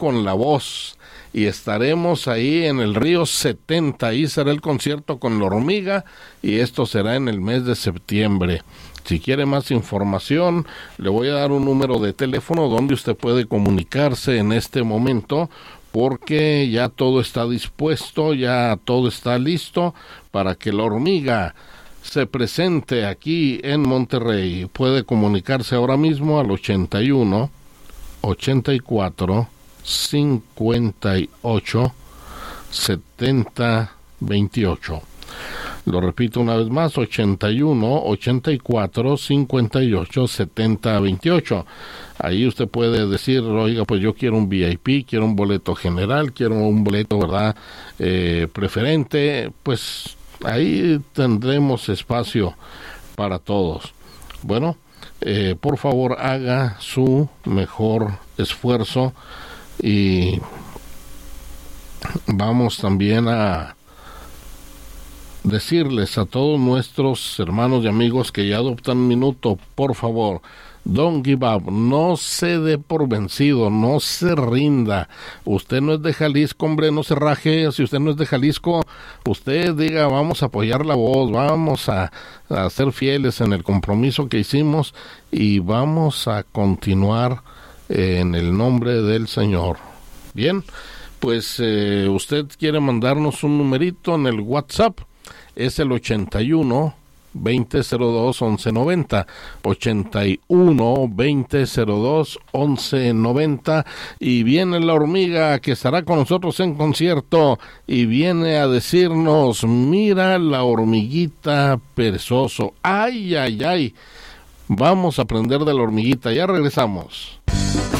con la voz. Y estaremos ahí en el Río 70, ahí será el concierto con la hormiga, y esto será en el mes de septiembre. Si quiere más información, le voy a dar un número de teléfono donde usted puede comunicarse en este momento, porque ya todo está dispuesto, ya todo está listo para que la hormiga se presente aquí en Monterrey. Puede comunicarse ahora mismo al 81 84 58 70 28. Lo repito una vez más, 81 84 58 70 28. Ahí usted puede decir, oiga, pues yo quiero un VIP, quiero un boleto general, quiero un boleto, ¿verdad?, preferente. Pues ahí tendremos espacio para todos. Bueno, por favor, haga su mejor esfuerzo. Y vamos también a decirles a todos nuestros hermanos y amigos que ya adoptan un minuto, por favor, don't give up, no se dé por vencido, no se rinda. Usted no es de Jalisco, hombre, no se raje. Si usted no es de Jalisco, usted diga, vamos a apoyar la voz, vamos a ser fieles en el compromiso que hicimos y vamos a continuar en el nombre del Señor. Bien, pues usted quiere mandarnos un numerito en el WhatsApp, es el 81 2002 1190, 81 2002 1190, y viene la hormiga que estará con nosotros en concierto y viene a decirnos, mira la hormiguita perezoso, ay, ay, ay. Vamos a aprender de la hormiguita, ya regresamos.